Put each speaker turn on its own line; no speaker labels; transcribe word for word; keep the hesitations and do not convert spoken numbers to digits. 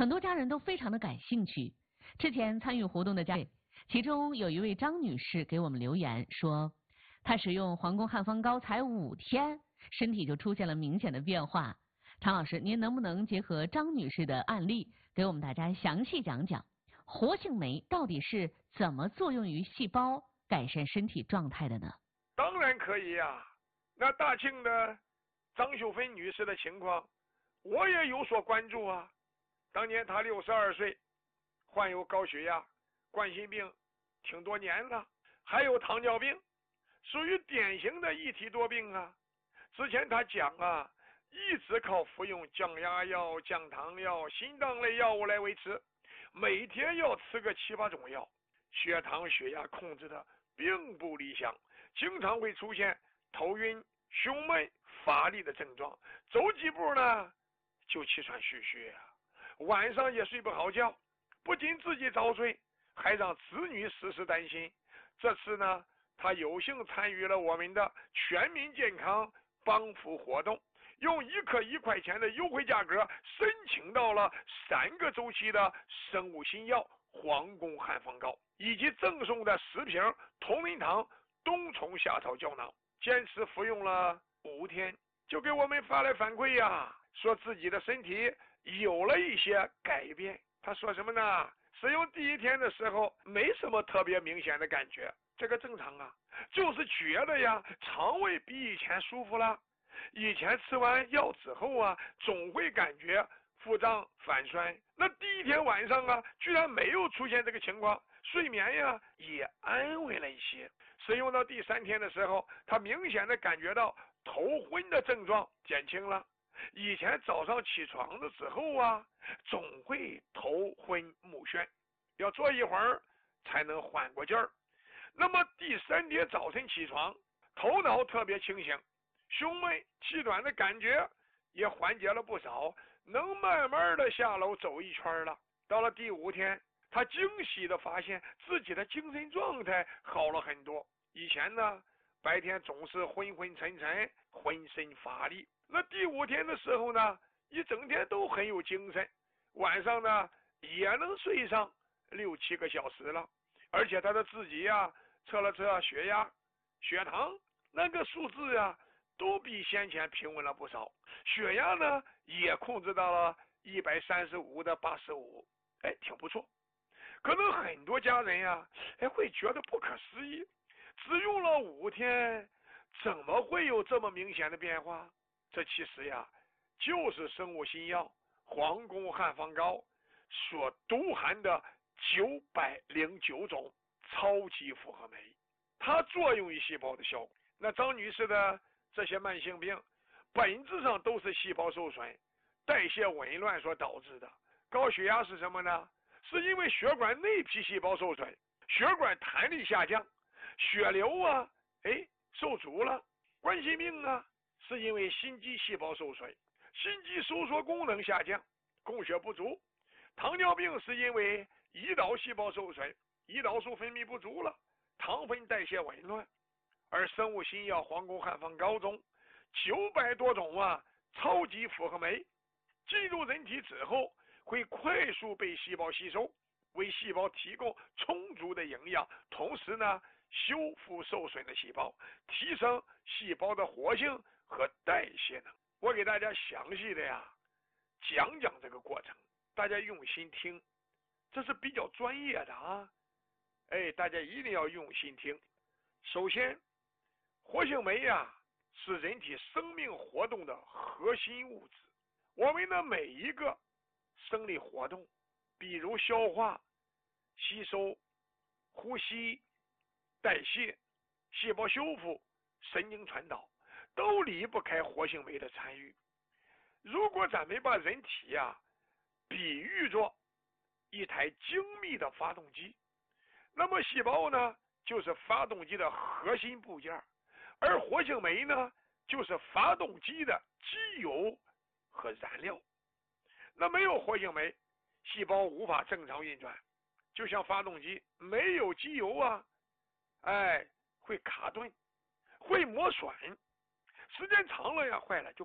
很多家人都非常的感兴趣。之前参与活动的家人，其中有一位张女士给我们留言说，她使用皇宫汉方膏才五天，身体就出现了明显的变化。常老师，您能不能结合张女士的案例，给我们大家详细讲讲活性酶到底是怎么作用于细胞，改善身体状态的呢？
当然可以呀、啊。那大庆的张秀芬女士的情况，我也有所关注啊。当年她六十二岁，患有高血压、冠心病，挺多年了，还有糖尿病，属于典型的一体多病啊。之前她讲啊，一直靠服用降压药、降糖药、心脏类药物来维持，每天要吃个七八种药，血糖、血压控制的并不理想，经常会出现头晕、胸闷、乏力的症状，走几步呢就气喘吁吁啊，晚上也睡不好觉，不仅自己早睡，还让子女时时担心。这次呢，他有幸参与了我们的全民健康帮扶活动，用一克一块钱的优惠价格申请到了三个周期的生物新药皇宫汉方膏，以及赠送的十瓶同仁堂冬虫夏草胶囊，坚持服用了五天，就给我们发来反馈呀、啊，说自己的身体有了一些改变。他说什么呢？使用第一天的时候没什么特别明显的感觉，这个正常啊，就是觉得呀肠胃比以前舒服了。以前吃完药之后啊，总会感觉腹胀反酸，那第一天晚上啊，居然没有出现这个情况，睡眠呀也安稳了一些。使用到第三天的时候，他明显的感觉到头昏的症状减轻了。以前早上起床的时候啊，总会头昏目眩，要坐一会儿才能缓过劲儿。那么第三天早晨起床，头脑特别清醒，胸闷气短的感觉也缓解了不少，能慢慢的下楼走一圈了。到了第五天，他惊喜的发现自己的精神状态好了很多。以前呢，白天总是昏昏沉沉，浑身乏力，那第五天的时候呢，一整天都很有精神，晚上呢也能睡上六七个小时了。而且他的自己呀、啊、测了测血压、血糖，那个数字呀、啊、都比先前平稳了不少，血压呢也控制到了一百三十五的八十五，哎，挺不错。可能很多家人呀、啊，哎会觉得不可思议，只用了五天，怎么会有这么明显的变化？这其实呀，就是生物新药皇宫汉方膏所独含的九百零九种超级复合酶，它作用于细胞的效果。那张女士的这些慢性病，本质上都是细胞受损、代谢紊乱所导致的。高血压是什么呢？是因为血管内皮细胞受损，血管弹力下降，血流啊，哎，受阻了。冠心病啊，是因为心肌细胞受损，心肌收缩功能下降，供血不足。糖尿病是因为胰岛细胞受损，胰岛素分泌不足了，糖分代谢紊乱。而生物新药皇宫汉方膏中九百多种啊超级复合酶进入人体之后，会快速被细胞吸收，为细胞提供充足的营养，同时呢修复受损的细胞，提升细胞的活性和代谢能。我给大家详细的呀讲讲这个过程，大家用心听，这是比较专业的啊，哎，大家一定要用心听。首先，活性酶呀是人体生命活动的核心物质，我们的每一个生理活动，比如消化、吸收、呼吸、代谢、细胞修复、神经传导，都离不开活性酶的参与。如果咱们把人体呀、啊、比喻作一台精密的发动机，那么细胞呢就是发动机的核心部件，而活性酶呢就是发动机的机油和燃料。那没有活性酶，细胞无法正常运转，就像发动机没有机油啊，哎，会卡顿，会磨损，时间长了呀，坏了就